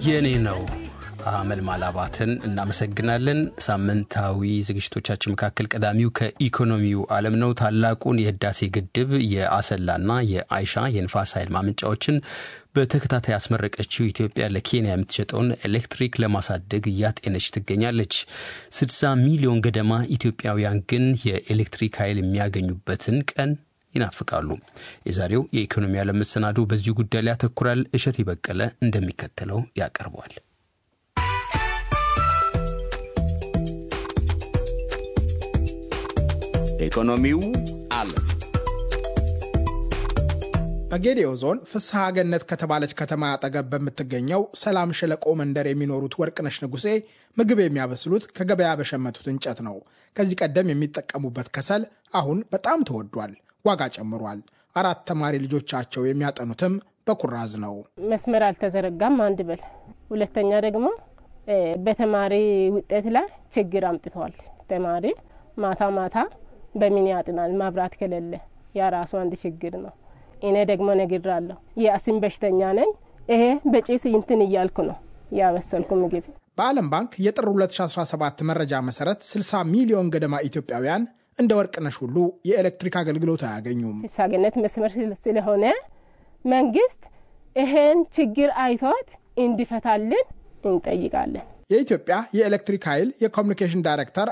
የኔ ነው አመልማል አባተን እናመሰግናለን። ሳምንታዊ ዝግጅቶቻችን መካከል ቀዳሚው ከኢኮኖሚው ዓለም ነው። ታላቁን የህዳሴ ግድብ የአሰላና የአይሻ የንፋስ ኃይል ማመንጫዎችን በተከታታይ ያስመረቀችው ኢትዮጵያ ለኬንያ የምትሸጠውን ኤሌክትሪክ ለማሳደግ እያጤነች ትገኛለች። 60 ሚሊዮን ገደማ ኢትዮጵያውያን ግን የኤሌክትሪክ ኃይል የሚያገኙበትን ቀን ይናፍቃሉ። የዛሬው የኢኮኖሚ ዓለም መሰናዶ በዚህ ጉዳይ ላይ ያተኩራል። እሸት ይበቀለ እንደሚከተለው ያቀርባል። ኢኮኖሚው ዓለም በጌዲዮ ዞን ፍስሐ ገነት ከተባለች ከተማ አጠገብ በምትገኘው ሰላም ሸለቆ መንደር የሚኖሩት ወርቅነሽ ንጉሴ ምግብ የሚያበስሉት ከገበያ በሸመቱት እንጨት ነው። ከዚህ ቀደም የሚጠቀሙበት ከሰል አሁን በጣም ተወዷል፣ ዋጋ ጨምሯል። 4 ተማሪ ልጆቻቸው የሚያጠኑትም በኩራዝ ነው። መስመር አልተዘረጋም አንድ በል፣ ሁለተኛ ደግሞ በተማሪ ውጤት ላይ ችግር አምጥቷል። ተማሪ ማታ በምን ያጥናል? ማብራት ከሌለ ያ ራሱ አንድ ችግር ነው። እኔ ደግሞ ነግሬያለሁ፣ የአስም በሽተኛ ነኝ። ይሄ በጭስ እንትን እያልኩ ነው ያበሰልኩ ምግብ። በዓለም ባንክ የጥር 2017 መረጃ መሰረት 60 ሚሊዮን ገደማ ኢትዮጵያውያን እንደ ወርቅነሽ ሁሉ የኤሌክትሪክ አገልግሎት አያገኙም። ፍስሐ ገነት መስመር ስለሆነ መንግስት ይሄን ችግር አይቶት እንዲፈታልን እንጠይቃለን። የኢትዮጵያ የኤሌክትሪክ ኃይል የኮሙኒኬሽን ዳይሬክተር